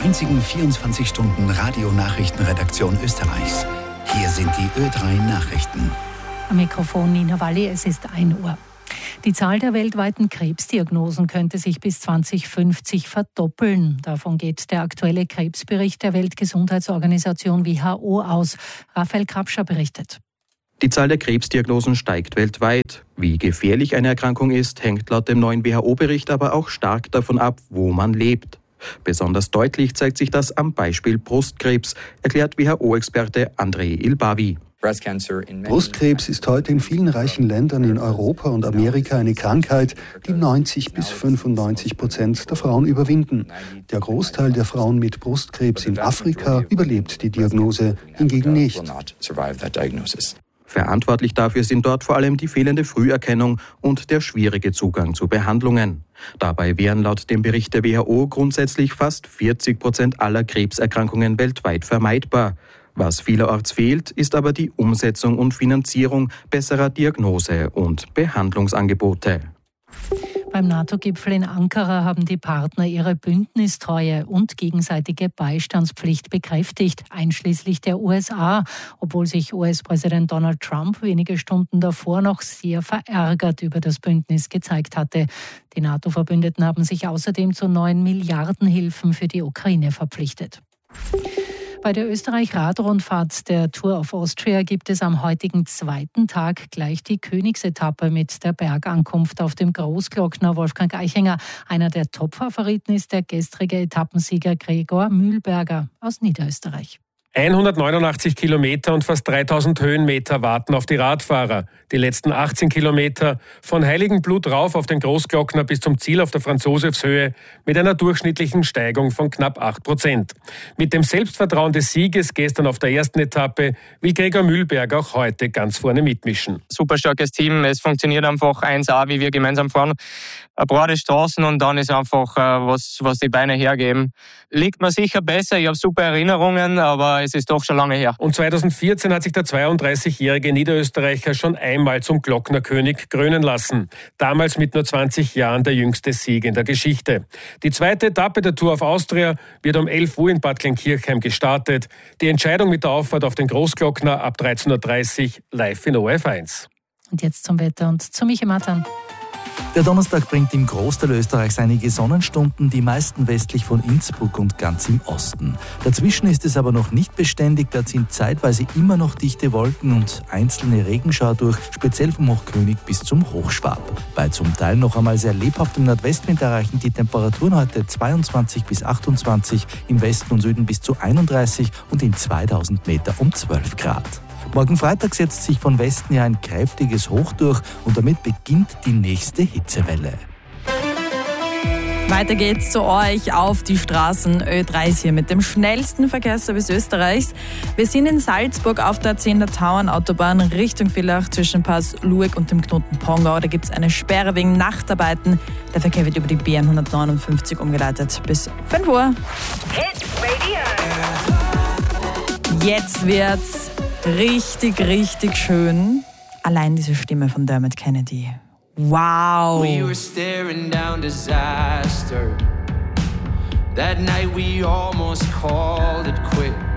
einzigen 24-Stunden-Radio-Nachrichtenredaktion Österreichs. Hier sind die Ö3 Nachrichten. Am Mikrofon Nina Walli, es ist 1 Uhr. Die Zahl der weltweiten Krebsdiagnosen könnte sich bis 2050 verdoppeln. Davon geht der aktuelle Krebsbericht der Weltgesundheitsorganisation WHO aus. Raphael Krapscher berichtet. Die Zahl der Krebsdiagnosen steigt weltweit. Wie gefährlich eine Erkrankung ist, hängt laut dem neuen WHO-Bericht aber auch stark davon ab, wo man lebt. Besonders deutlich zeigt sich das am Beispiel Brustkrebs, erklärt WHO-Experte Andrei Ilbawi. Brustkrebs ist heute in vielen reichen Ländern in Europa und Amerika eine Krankheit, die 90-95% der Frauen überwinden. Der Großteil der Frauen mit Brustkrebs in Afrika überlebt die Diagnose hingegen nicht. Verantwortlich dafür sind dort vor allem die fehlende Früherkennung und der schwierige Zugang zu Behandlungen. Dabei wären laut dem Bericht der WHO grundsätzlich fast 40% aller Krebserkrankungen weltweit vermeidbar. Was vielerorts fehlt, ist aber die Umsetzung und Finanzierung besserer Diagnose- und Behandlungsangebote. Beim NATO-Gipfel in Ankara haben die Partner ihre Bündnistreue und gegenseitige Beistandspflicht bekräftigt, einschließlich der USA, obwohl sich US-Präsident Donald Trump wenige Stunden davor noch sehr verärgert über das Bündnis gezeigt hatte. Die NATO-Verbündeten haben sich außerdem zu 9 Milliarden Hilfen für die Ukraine verpflichtet. Bei der Österreich-Radrundfahrt der Tour of Austria gibt es am heutigen zweiten Tag gleich die Königsetappe mit der Bergankunft auf dem Großglockner. Wolfgang Eichinger, einer der Top-Favoriten ist der gestrige Etappensieger Gregor Mühlberger aus Niederösterreich. 189 Kilometer und fast 3000 Höhenmeter warten auf die Radfahrer. Die letzten 18 Kilometer von Heiligenblut rauf auf den Großglockner bis zum Ziel auf der Franz-Josefs-Höhe mit einer durchschnittlichen Steigung von knapp 8%. Mit dem Selbstvertrauen des Sieges gestern auf der ersten Etappe will Gregor Mühlberger auch heute ganz vorne mitmischen. Super starkes Team, es funktioniert einfach 1A, wie wir gemeinsam fahren. Breite Straßen und dann ist einfach, was die Beine hergeben. Liegt mir sicher besser, ich habe super Erinnerungen, aber es ist doch schon lange her. Und 2014 hat sich der 32-jährige Niederösterreicher schon einmal zum Glocknerkönig krönen lassen. Damals mit nur 20 Jahren der jüngste Sieg in der Geschichte. Die zweite Etappe der Tour of Austria wird um 11 Uhr in Bad Kleinkirchheim gestartet. Die Entscheidung mit der Auffahrt auf den Großglockner ab 13.30 Uhr live in ORF1. Und jetzt zum Wetter und zu Michi Matan. Der Donnerstag bringt im Großteil Österreichs einige Sonnenstunden, die meisten westlich von Innsbruck und ganz im Osten. Dazwischen ist es aber noch nicht beständig, da ziehen zeitweise immer noch dichte Wolken und einzelne Regenschauer durch, speziell vom Hochkönig bis zum Hochschwab. Bei zum Teil noch einmal sehr lebhaftem Nordwestwind erreichen die Temperaturen heute 22 bis 28, im Westen und Süden bis zu 31 und in 2000 Meter um 12 Grad. Morgen Freitag setzt sich von Westen her ein kräftiges Hoch durch und damit beginnt die nächste Hitzewelle. Weiter geht's zu euch auf die Straßen. Ö3 ist hier mit dem schnellsten Verkehrsservice Österreichs. Wir sind in Salzburg auf der 10er Tauern-Autobahn Richtung Villach zwischen Pass Lueg und dem Knoten Pongau. Da gibt's eine Sperre wegen Nachtarbeiten. Der Verkehr wird über die B159 umgeleitet. Bis 5 Uhr. Hit Radio. Jetzt wird's richtig, richtig schön. Allein diese Stimme von Dermot Kennedy. Wow. We were staring down disaster. That night we almost called it quits.